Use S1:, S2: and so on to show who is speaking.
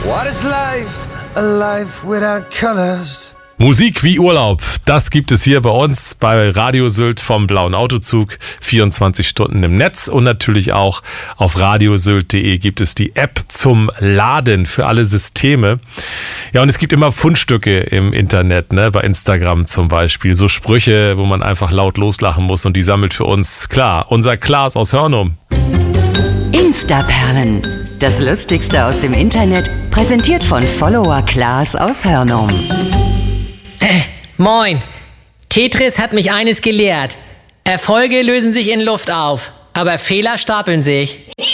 S1: What is life? A life without colors.
S2: Musik wie Urlaub, das gibt es hier bei uns bei Radio Sylt vom Blauen Autozug, 24 Stunden im Netz und natürlich auch auf radiosylt.de gibt es die App zum Laden für alle Systeme. Ja, und es gibt immer Fundstücke im Internet, ne, bei Instagram zum Beispiel, so Sprüche, wo man einfach laut loslachen muss und die sammelt für uns, klar, unser Klaas aus Hörnum.
S3: Instaperlen, das Lustigste aus dem Internet, präsentiert von Follower Klaas aus Hörnum.
S4: Moin. Tetris hat mich eines gelehrt. Erfolge lösen sich in Luft auf, aber Fehler stapeln sich.